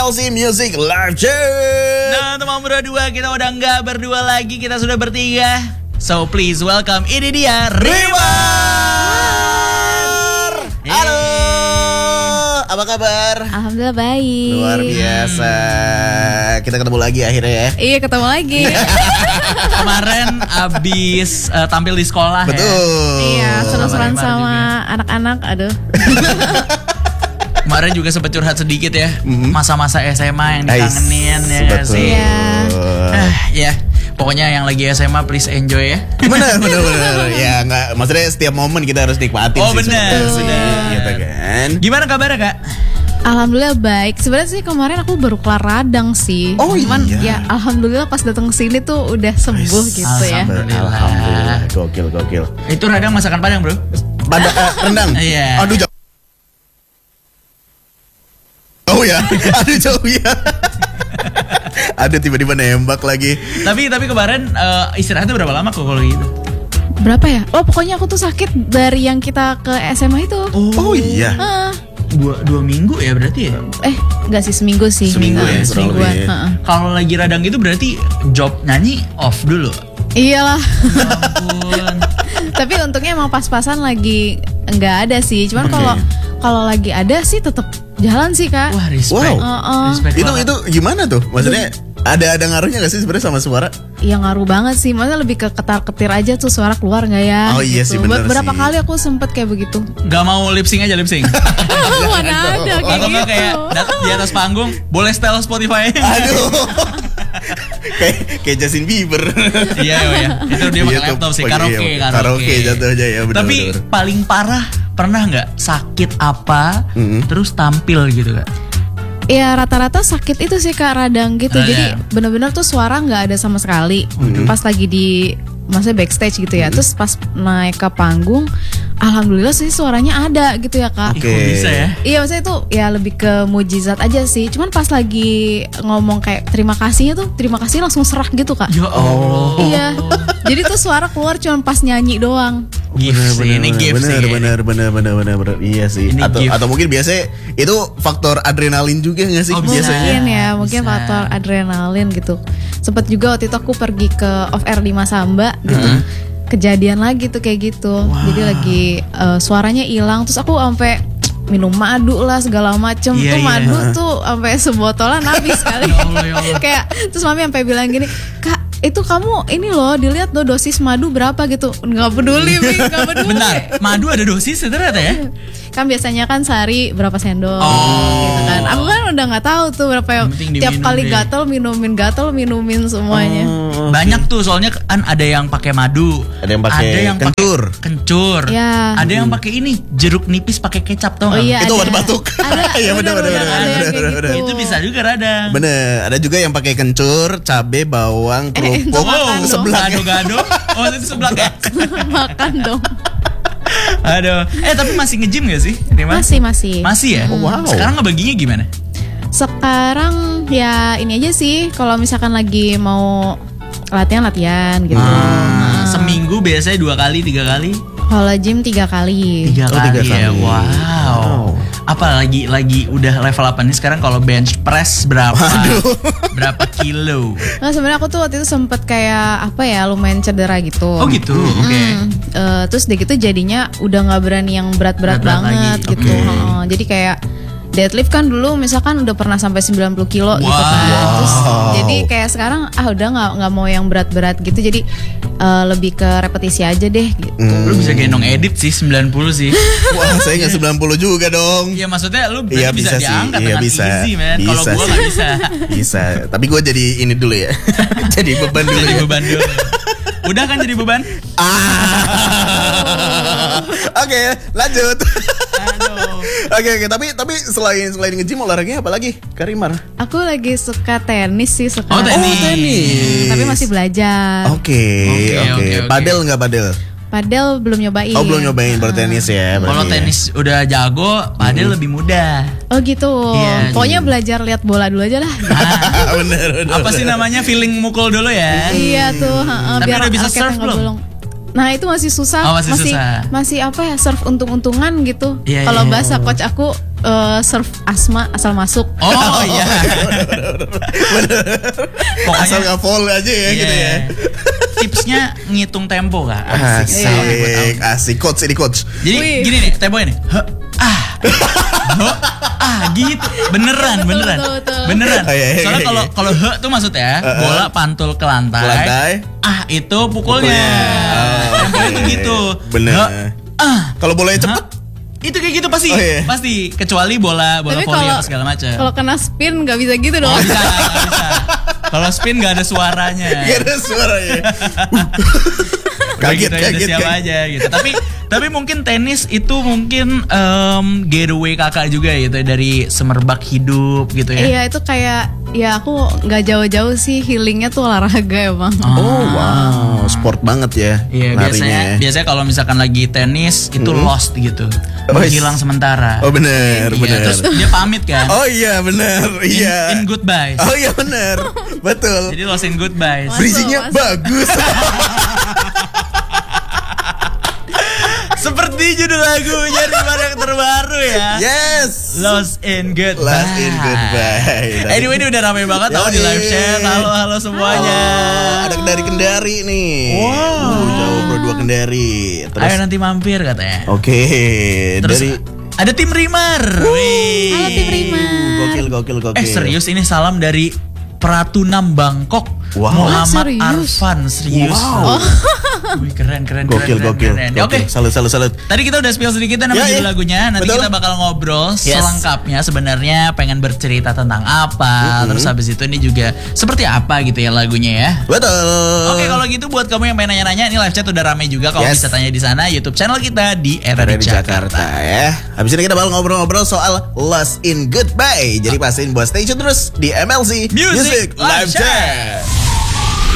Aussie Music Live Check. Nah teman berdua, kita udah nggak berdua lagi, kita sudah bertiga. So please welcome, ini dia Rimar. Halo, apa kabar? Alhamdulillah baik. Luar biasa. Kita ketemu lagi akhirnya ya. Iya, ketemu lagi. Kemarin abis tampil di sekolah. Betul. Iya, seru-seruan Rimar sama anak-anak. Aduh. Kemarin juga sempat curhat sedikit ya, masa-masa SMA yang dikangenin ya nggak betul. sih? Iya. Ya, pokoknya yang lagi SMA please enjoy ya. Bener. Ya nggak, maksudnya setiap momen kita harus nikmatin. Oh, sih bener, sebenarnya sih, bener. gitu kan. Gimana kabarnya Kak? Alhamdulillah baik. Sebenarnya sih kemarin aku baru kelar radang sih. Oh, Cuman iya. ya alhamdulillah pas datang ke sini tuh udah sembuh gitu ya. Alhamdulillah. Gokil. Itu radang masakan Padang bro? Pada rendang. Iya. Aduh jauh. Oh ya, aduh jauh ya. Aduh tiba-tiba nembak lagi. Tapi kemarin istirahatnya berapa lama kok kalau gitu? Berapa ya? Oh pokoknya aku tuh sakit dari yang kita ke SMA itu. Oh iya. Dua minggu ya berarti ya? Enggak sih, seminggu sih. Seminggu ya, semingguan. kurang lebih. Heeh. Kalau lagi radang itu berarti job nyanyi off dulu. Iyalah. Ampun. Tapi untungnya emang pas-pasan lagi nggak ada sih. Cuman Oke. kalau lagi ada sih tetap jalan sih Kak. Wah respect. Wow. Respect banget. Itu gimana tuh? Maksudnya ada ngaruhnya gak sih sebenarnya sama suara? Iya ngaruh banget sih. Maksudnya lebih ke ketar-ketir aja tuh suara keluar nggak ya? Oh iya sih, bener Berapa sih. kali aku sempet kayak begitu. Gak mau lip sync aja lip sync. Mana ada kayak Atau gitu. nggak kayak di atas panggung boleh setel Spotify. Aduh. kayak Justin Bieber. Iya. Itu dia pakai Iya tuh, laptop sih, pakai- karaoke. karaoke jatuhnya ya, bener, Tapi bener. paling parah pernah nggak sakit apa terus tampil gitu Kak? Iya rata-rata sakit itu sih Kak, radang gitu. Radang. Jadi benar-benar tuh suara nggak ada sama sekali. Pas lagi di maksudnya backstage gitu ya. Terus pas naik ke panggung, alhamdulillah sih suaranya ada gitu ya Kak. Oke. Kok bisa ya? Iya maksudnya itu ya lebih ke mujizat aja sih. Cuman pas lagi ngomong kayak terima kasihnya tuh, terima kasih langsung serak gitu Kak. Ya Allah. Iya. Jadi tuh suara keluar cuma pas nyanyi doang. Gift sih, ini gift sih. Bener. Iya sih. Ini gift. Atau mungkin biasanya itu faktor adrenalin juga gak sih Oh, bisa. biasanya? Mungkin ya, mungkin Bisa. faktor adrenalin gitu. Sempet juga waktu itu aku pergi ke off air di Masamba gitu. Kejadian lagi tuh kayak gitu. Jadi lagi suaranya hilang, terus aku sampai minum madu lah segala macem. Iya, Tuh iya. madu tuh sampai sebotolan habis kali. Ya Allah. Kayak terus mami sampai bilang gini, "Kak, itu kamu ini loh dilihat loh dosis madu berapa gitu." Nggak peduli, Mi, nggak peduli. Bentar, madu ada dosis ternyata ya? Kan biasanya kan sehari berapa sendok Oh. gitu kan. Aku kan udah nggak tahu tuh berapa yang Yang penting tiap diminum kali deh. gatel minumin semuanya. Banyak tuh soalnya kan ada yang pakai madu, Ada yang pakai kencur. kencur. Ya. Ada yang pakai ini jeruk nipis pakai kecap tau Oh nggak? iya, Itu ada. obat batuk. Ada. Iya, bener, ada yang kayak bener. gitu. Itu bisa juga radang. Bener, ada juga yang pakai kencur, cabe, bawang, itu kerupuk, makan dong. seblak. Gado-gado. Oh itu sebelah ya. Makan dong. Aduh. Tapi masih nge-gym gak sih? Rima? Masih. Masih ya? Oh, wow. Sekarang ngebaginya gimana? Sekarang ya ini aja sih kalau misalkan lagi mau latihan gitu. Seminggu biasanya 2 kali, 3 kali? Kalau gym 3 kali. 3 Oh, kali 3 ya. kali. Wow. Apa lagi udah level apa nih sekarang kalau bench press berapa? Berapa kilo? Nah sebenarnya aku tuh waktu itu sempet kayak apa ya lumayan cedera gitu. Oh gitu. Oke. Terus deh gitu jadinya udah nggak berani yang berat-berat Berat-berat banget lagi, gitu. oke. Jadi kayak deadlift kan dulu misalkan udah pernah sampai 90 kilo gitu kan. Wow. Terus jadi kayak sekarang udah nggak mau yang berat-berat gitu. Jadi lebih ke repetisi aja deh gitu. Lu bisa gendong edit sih 90 sih. Wah, saya nggak 90 juga dong. Iya maksudnya lu Iya, bisa bisa sih. diangkat Iya, dengan bisa. easy man. Kalau Bisa gua sih. nggak bisa. Bisa, tapi gue jadi ini dulu ya. Jadi beban dulu. Jadi ya. beban dulu. Udah kan jadi beban? Oke, lanjut. Aduh. Oke, tapi selain nge-gym olahraganya apa lagi, Karimar? Aku lagi suka tenis sih Oh, sekarang. tenis. Tapi masih belajar. Oke. Oke. Padel nggak padel? Padel belum nyobain. Oh, belum nyobain baru tenis ya. Kalau berarti ya. tenis udah jago, padel lebih mudah. Oh gitu. Iya. Pokoknya belajar lihat bola dulu aja lah. bener. Apa sih namanya feeling mukul dulu ya? Iya tuh. Tapi udah bisa raketnya surf nggak belum? bolong. Nah itu masih susah. Oh, masih susah. Masih apa ya surf untung-untungan gitu. Iya, Kalau iya. bahasa coach aku serve Asma asal masuk. Oh iya. Pokoknya Asal nggak fall aja ya gitu ya. Tipsnya ngitung tempo Kak. Asik coach ini coach. Jadi Wih. gini nih tempo ini. Gitu. Beneran. Betul. Beneran. Oh, iya. Soalnya kalau tuh maksudnya bola pantul ke lantai. Itu pukulnya. Tempo itu gitu. Bener. Kalau bolanya cepet itu kayak gitu pasti. Oh, iya. Pasti kecuali bola Tapi volley kalau apa segala macam. kalau kena spin nggak bisa gitu dong. Oh, bisa. Kalau spin nggak ada suaranya. gak ada suaranya. Kaget siapa aja gitu. Tapi mungkin tenis itu mungkin getaway kakak juga gitu dari semerbak hidup gitu ya. Iya itu kayak ya aku nggak jauh-jauh sih healingnya tuh olahraga emang. Oh wow, sport banget ya. Iya biasanya kalau misalkan lagi tenis itu lost gitu, menghilang sementara. Oh bener. Terus dia pamit kan. Oh iya bener, iya. In goodbye. Oh iya bener, betul. Jadi lost in goodbye. Bridging-nya bagus. Seperti judul lagunya di yang terbaru ya. Yes. Lost in Goodbye. Lost in Goodbye. Anyway ini udah ramai banget tahu di live chat. Halo semuanya. Ada dari Kendari nih. Wow. Jauh berdua Kendari. Terus Ayo nanti mampir katanya. Oke. Terus Dari ada tim Rimar. Wih. Halo tim Rimar. Gokil. Serius ini salam dari Pratunam Bangkok. Wow. Muhammad Serius? Arfan. Serius. Wow. Wih, keren. Gokil. Oke. Salut. Tadi kita udah spill sedikit nama judul lagunya. Nanti Betul. kita bakal ngobrol selengkapnya sebenarnya pengen bercerita tentang apa. Terus habis itu ini juga seperti apa gitu ya lagunya ya. Betul. Oke kalau gitu buat kamu yang pengen nanya-nanya ini live chat udah rame juga. Kalau bisa tanya di sana YouTube channel kita di Era di Jakarta ya. Habis ini kita bakal ngobrol-ngobrol soal Lost in Goodbye. Jadi pastiin buat stay tune terus di MLC Music Live Chat.